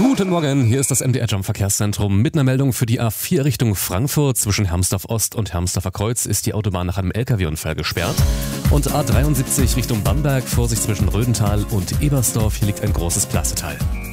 Guten Morgen, hier ist das MDR Jump Verkehrszentrum mit einer Meldung für die A4 Richtung Frankfurt. Zwischen Hermsdorf Ost und Hermsdorfer Kreuz ist die Autobahn nach einem LKW-Unfall gesperrt. Und A73 Richtung Bamberg, Vorsicht zwischen Rödental und Ebersdorf, hier liegt ein großes Plastikteil.